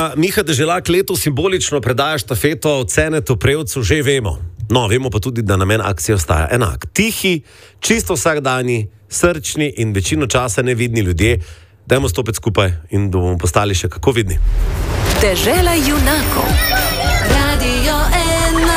da Miha Deželak letos simbolično predaja štafeto Cenetu Prevcu, že vemo. No, vemo pa tudi, da namen akcije ostaja enak. Tihi, čisto vsakdanji, srčni in večino časa nevidni ljudje. Dajmo stopiti skupaj in da bomo postali še kako vidni. Dežela junakov. Radio 1.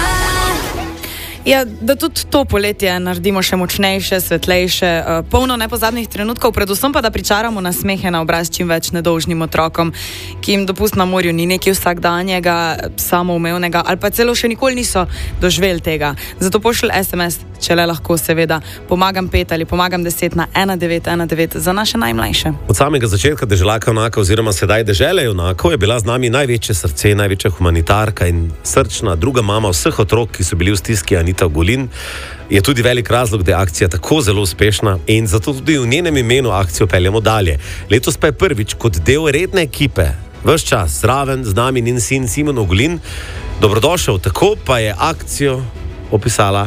Ja, da tudi to poletje naredimo še močnejše, svetlejše, polno nepozabnih trenutkov, predvsem pa da pričaramo nasmehe na obraz čim več nedolžnim otrokom, ki jim dopust na morju ni nekaj vsakdanjega, samoumevnega ali pa celo še nikoli niso doživeli tega. Zato pošlji SMS, če le lahko seveda, pomagam 5 ali pomagam 10 na 1919 za naše najmlajše. Od samega začetka Deželaka junaka oziroma sedaj Dežele junakov je bila z nami največje srce, največja humanitarka in srčna druga mama vseh otrok, ki so bili v stiski. Anita Ogulin je tudi velik razlog, da je akcija tako zelo uspešna in zato tudi v njenem imenu akcijo peljemo dalje. Letos pa je prvič kot del redne ekipe ves čas zraven z nami njen sin Simon Ogulin. Dobrodošel, tako pa je akcijo opisala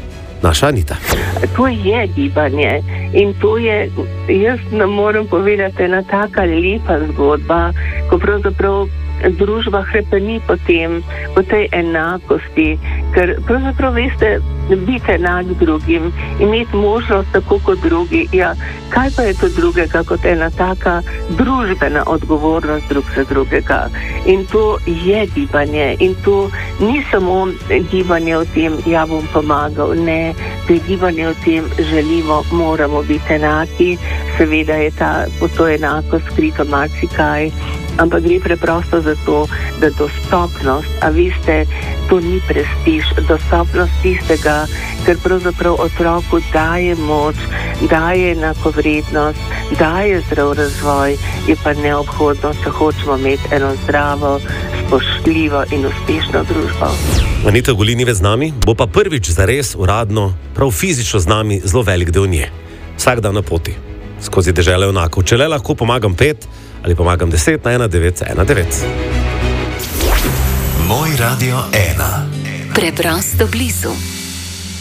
naša Anita. To je gibanje in to je, jaz ne morem povedati, ena taka lepa zgodba, ko pravzaprav družba hrepeni po tej enakosti, ker pravzaprav veste, biti enak drugim, imeti možnost tako kot drugi, ja, kaj pa je to drugega kot ena taka družbena odgovornost drug za drugega. In to je gibanje in to ni samo gibanje o tem, ja bom pomagal, ne, to je gibanje o tem, želimo, moramo biti enaki, seveda je po to enako skrito marsikaj, ampak gre preprosto za to, da dostopnost, a veste, to ni prestiž, dostopnost tistega, ker pravzaprav otroku daje moč, daje enakovrednost, daje zdrav razvoj, je pa neobhodno, če hočemo imeti eno zdravo, spoštljivo in uspešno družbo. Anita Ogulin ni več z nami, bo pa prvič zares uradno, prav fizično z nami zelo velik del nje. Vsak dan na poti, skozi Dežele junakov. Če le lahko pomagam 5 ali pomagam 10 na 1919. Moj Radio 1. Preprosto blizu.